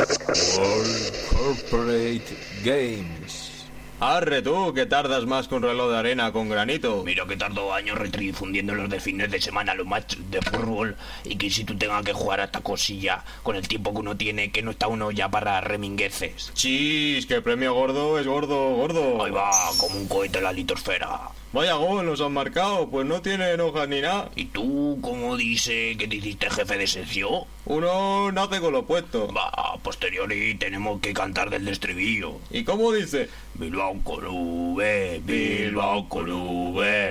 World Corporate Games. Arre tú, que tardas más con reloj de arena con granito. Mira que tardo años retridifundiendo los de fines de semana los matches de fútbol y que si tú tengas que jugar a esta cosilla con el tiempo que uno tiene, que no está uno ya para remingueces. Chis, que premio gordo es gordo, gordo. Ahí va, como un cohete en la litosfera. Vaya gol nos han marcado, pues no tienen hojas ni nada. ¿Y tú cómo dice que te hiciste jefe de sección? Uno nace con lo puesto. Va, a posteriori tenemos que cantar del estribillo. ¿Y cómo dice? Bilbao con V, Bilbao con V.